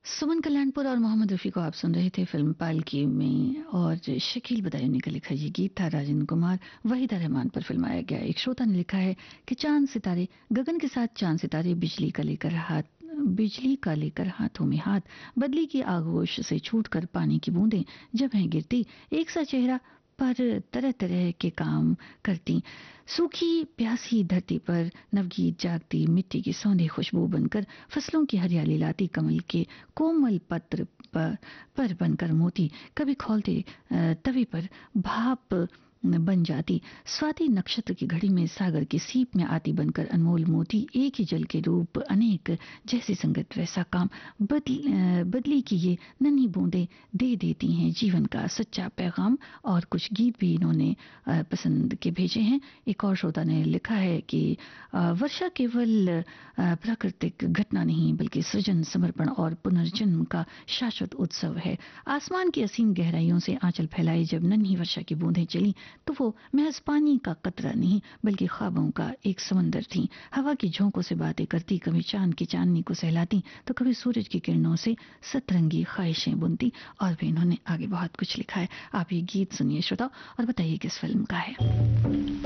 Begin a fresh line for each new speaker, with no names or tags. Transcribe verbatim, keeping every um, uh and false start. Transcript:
सुमन कल्याणपुर और मोहम्मद रफ़ी को आप सुन रहे थे फिल्म पालकी में, और शकील बदायूनी का लिखा ये गीत था राजेंद्र कुमार वहीदा रहमान पर फिल्माया गया। एक श्रोता ने लिखा है कि चांद सितारे गगन के साथ, चांद सितारे बिजली का लेकर हाथ बिजली का लेकर हाथों में हाथ, बदली की आगोश से छूटकर पानी की बूंदें जब हैं गिरती, एक सा चेहरा पर तरह तरह के काम करती, सूखी प्यासी धरती पर नवगीत जागती, मिट्टी की सौंधी खुशबू बनकर फसलों की हरियाली लाती, कमल के कोमल पत्र पर, पर बनकर मोती कभी खोलते तवी पर भाप बन जाती, स्वाति नक्षत्र की घड़ी में सागर की सीप में आती बनकर अनमोल मोती, एक ही जल के रूप अनेक, जैसी संगत वैसा काम, बदल, बदली की ये नन्ही बूंदें दे देती हैं जीवन का सच्चा पैगाम। और कुछ गीत भी इन्होंने पसंद के भेजे हैं। एक और श्रोता ने लिखा है कि वर्षा केवल प्राकृतिक घटना नहीं बल्कि सृजन, समर्पण और पुनर्जन्म का शाश्वत उत्सव है। आसमान की असीम गहराइयों से आंचल फैलाई जब नन्ही वर्षा की बूंदें चली तो वो महज पानी का कतरा नहीं बल्कि ख्वाबों का एक समंदर थी। हवा की झोंकों से बातें करती, कभी चांद की चांदनी को सहलाती तो कभी सूरज की किरणों से सतरंगी ख्वाहिशें बुनती। और भी इन्होंने आगे बहुत कुछ लिखा है। आप ये गीत सुनिए श्रोता और बताइए किस फिल्म का है।